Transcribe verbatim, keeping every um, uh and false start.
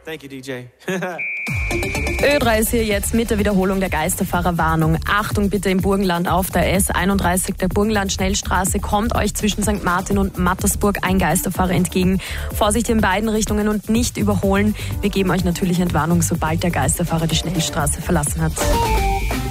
Thank you, D J. Ö drei ist hier jetzt mit der Wiederholung der Geisterfahrerwarnung. Achtung bitte im Burgenland auf der S einunddreißig der Burgenland-Schnellstraße kommt euch zwischen Sankt Martin und Mattersburg ein Geisterfahrer entgegen. Vorsicht in beiden Richtungen und nicht überholen. Wir geben euch natürlich Entwarnung, sobald der Geisterfahrer die Schnellstraße verlassen hat.